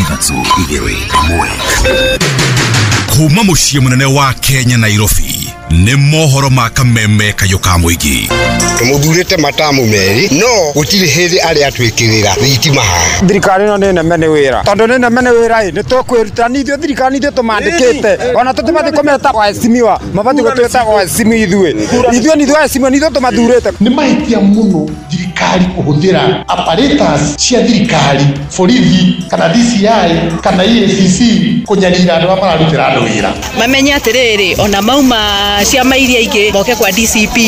Kuma muciĩ munene wa Kenya Nairobi nĩ mohoro ma kameme kayoka muigi. Tumuthurite matamu meri no gutire hindi ari atwikirira thitima haha. Thirikari no nene mene wira. Tondu nene mene wira ni tukwiruta ni thio thirikari ni tumandikite. Ona tutibati kometa kwa esimiwa. Mabati gutweta kwa esimi ithue. Ithue ni thua esimiwa ni thio tumathurite. Ni mahitia muno thirikari kuhuthira apparatus cia thirikari, borithi kana DCI kana EACC kunyarira andu amararutira andu wira. Mamenya atiriri ona mauma ciama iria ingi moke kwa DCP